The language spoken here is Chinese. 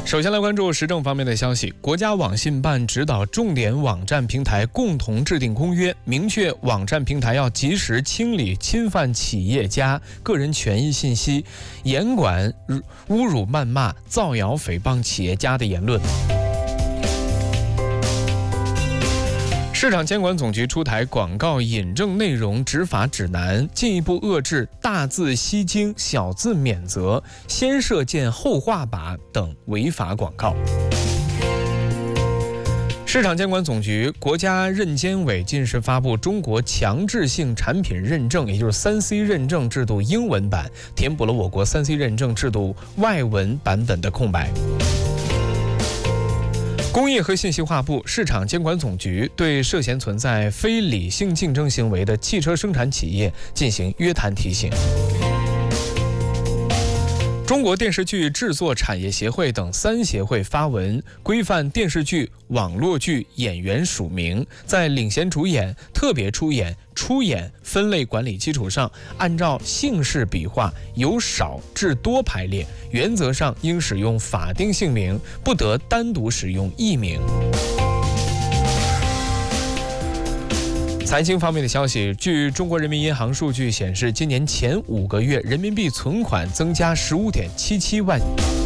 首先来关注时政方面的消息，国家网信办指导重点网站平台共同制定公约，明确网站平台要及时清理侵犯企业家个人权益信息，严管侮辱、谩骂、造谣、诽谤企业家的言论。市场监管总局出台广告引证内容执法指南，进一步遏制大字吸睛、小字免责、先射箭后画靶等违法广告。市场监管总局、国家认监委近日发布中国强制性产品认证，也就是3C 认证制度英文版，填补了我国3C 认证制度外文版本的空白。工业和信息化部、市场监管总局对涉嫌存在非理性竞争行为的汽车生产企业进行约谈提醒。中国电视剧制作产业协会等3协会发文规范电视剧、网络剧演员署名，在领衔主演、特别出演、出演分类管理基础上，按照姓氏笔画由少至多排列，原则上应使用法定姓名，不得单独使用艺名。财经方面的消息，据中国人民银行数据显示，今年前5个月人民币存款增加15.77万。